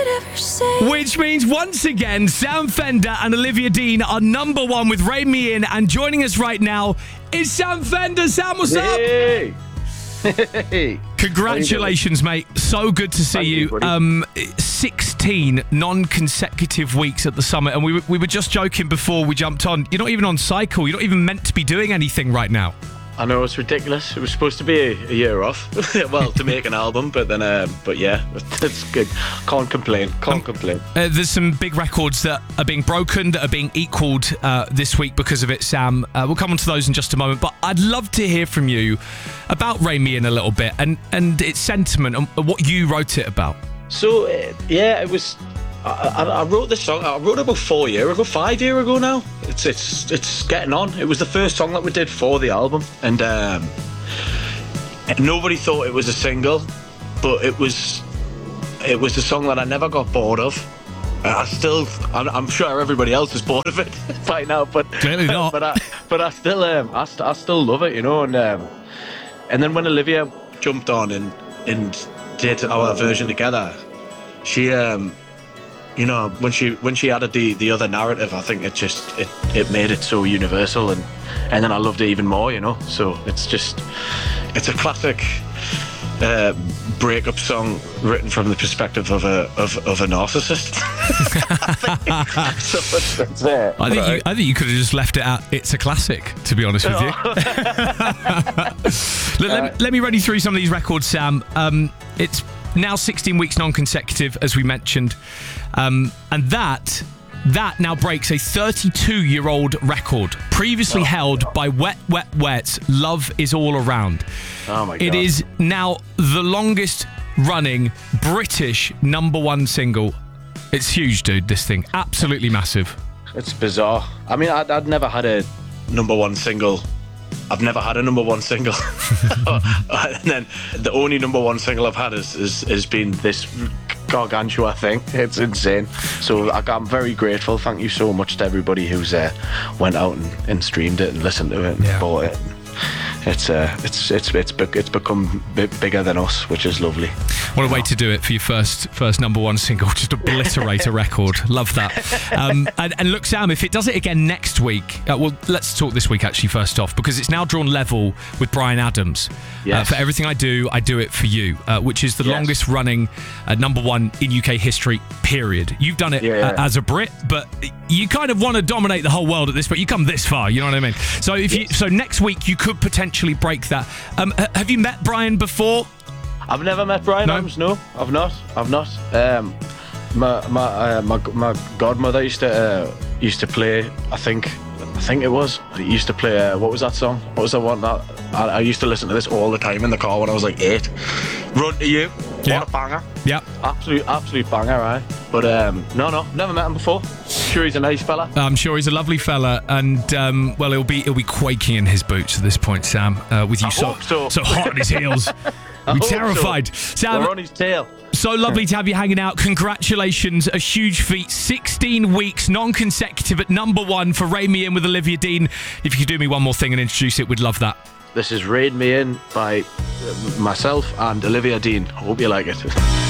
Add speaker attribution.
Speaker 1: Which means once again, Sam Fender and Olivia Dean are number one with Rein Me In, and joining us right now is Sam Fender. Sam, what's up?
Speaker 2: Hey.
Speaker 1: Congratulations, mate. So good to see
Speaker 2: Thank
Speaker 1: you. 16 non-consecutive weeks at the Summit, and we were just joking before we jumped on. You're not even on cycle. You're not even meant to be doing anything right now.
Speaker 2: I know, it's ridiculous. It was supposed to be a year off. Well, to make an album, but yeah, it's good. Can't complain.
Speaker 1: There's some big records that are being broken, that are being equalled this week because of it, Sam. We'll come on to those in just a moment, but I'd love to hear from you about Rein Me In a little bit and its sentiment and what you wrote it about.
Speaker 2: So, yeah, it was... I wrote this song. I wrote it about 5 years ago now. It's getting on. It was the first song that we did for the album, and nobody thought it was a single, but it was a song that I never got bored of. I'm sure everybody else is bored of it by now, but
Speaker 1: clearly not.
Speaker 2: but I still love it, you know. And then when Olivia jumped on and did our version together, she you know, when she added the other narrative, I think it made it so universal, and then I loved it even more, you know. So it's a classic breakup song written from the perspective of a narcissist.
Speaker 1: I think you could have just left it out. It's a classic, to be honest with you. Let me run you through some of these records, Sam. It's now 16 weeks non-consecutive, as we mentioned. And that now breaks a 32-year-old record previously held by Wet Wet Wet's Love Is All Around.
Speaker 2: Oh my God.
Speaker 1: It is now the longest running British #1 single. It's huge, dude, this thing. Absolutely massive.
Speaker 2: It's bizarre. I mean, I'd never had a #1 single. I've never had a #1 single. And then the only #1 single I've had has been this gargantua thing. It's insane. So I'm very grateful. Thank you so much to everybody who's went out and streamed it and listened to it and bought it. It's become bigger than us, which is lovely.
Speaker 1: What a way to do it for your first #1 single. Just obliterate a record. Love that. And look, Sam, if it does it again next week, well, let's talk this week actually first off, because it's now drawn level with Bryan Adams.
Speaker 2: Yes.
Speaker 1: For Everything I Do It For You, which is the longest running #1 in UK history, period. You've done it as a Brit, but you kind of want to dominate the whole world at this point. You come this far, you know what I mean? So so next week you could potentially break that. Have you met Bryan before?
Speaker 2: I've never met Bryan Adams. No, I've not. My godmother used to play. I think it was. He used to play. What was that song? What was the one that I used to listen to this all the time in the car when I was like 8? Run to You.
Speaker 1: Yeah.
Speaker 2: What a banger.
Speaker 1: Yeah.
Speaker 2: Absolute banger, right? But no, never met him before. Sure, he's a nice fella.
Speaker 1: I'm sure he's a lovely fella, and well, he'll be quaking in his boots at this point, Sam. With you so hot on his heels. I'm terrified.
Speaker 2: So.
Speaker 1: Sam,
Speaker 2: we're on his tail.
Speaker 1: So lovely to have you hanging out. Congratulations, a huge feat. 16 weeks non-consecutive at #1 for Rein Me In with Olivia Dean. If you could do me one more thing and introduce it, we'd love that.
Speaker 2: This is Rein Me In by myself and Olivia Dean. Hope you like it.